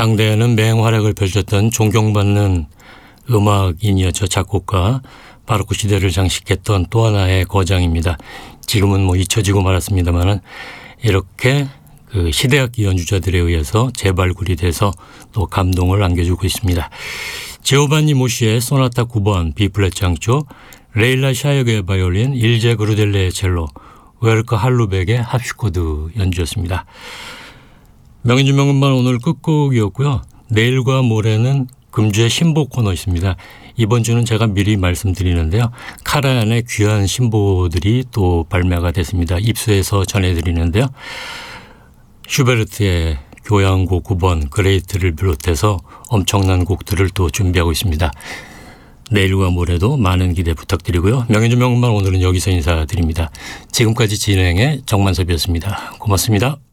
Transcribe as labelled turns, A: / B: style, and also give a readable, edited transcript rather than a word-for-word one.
A: 당대에는 맹활약을 펼쳤던 존경받는 음악인이었죠. 작곡가 바로크 시대를 장식했던 또 하나의 거장입니다. 지금은 잊혀지고 말았습니다만은 이렇게 그 시대악기 연주자들에 의해서 재발굴이 돼서 또 감동을 안겨주고 있습니다. 지오반니 모시의 소나타 9번 B플랫 장조, 레일라 샤이어의 바이올린, 일제 그루델레의 첼로, 웨르커 할루백의 합슈코드 연주였습니다. 명인준 명음반 오늘 끝곡이었고요. 내일과 모레는 금주의 신보 코너 있습니다. 이번 주는 제가 미리 말씀드리는데요. 카라얀의 귀한 신보들이 또 발매가 됐습니다. 입수해서 전해드리는데요. 슈베르트의 교향곡 9번 그레이트를 비롯해서 엄청난 곡들을 또 준비하고 있습니다. 내일과 모레도 많은 기대 부탁드리고요. 명인준 명음반 오늘은 여기서 인사드립니다. 지금까지 진행의 정만섭이었습니다. 고맙습니다.